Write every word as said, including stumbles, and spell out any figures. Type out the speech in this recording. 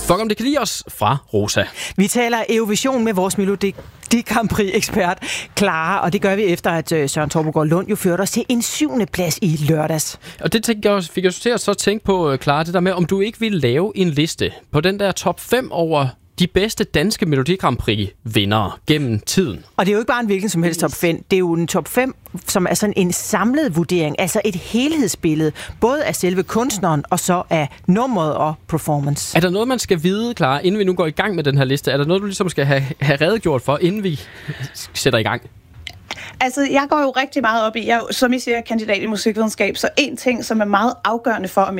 Fuck om det kan lide os fra Rosa. Vi taler Eurovision med vores Melodi Grand Prix-ekspert Clara, og det gør vi efter, at Søren Torpegaard Lund jo førte os til en syvende plads i lørdags. Og det tænker jeg også, fik jeg til at så tænke på, Clara, det der med, om du ikke ville lave en liste på den der top fem over de bedste danske Melodi Grand Prix-vindere gennem tiden. Og det er jo ikke bare en hvilken som helst top fem. Det er jo en top fem, som er sådan en samlet vurdering, altså et helhedsbillede, både af selve kunstneren og så af nummeret og performance. Er der noget, man skal vide, Clara, inden vi nu går i gang med den her liste? Er der noget, du ligesom skal have, have redegjort for, inden vi sætter i gang? Altså, jeg går jo rigtig meget op i, jeg, som I siger, kandidat i musikvidenskab, så en ting, som er meget afgørende for, om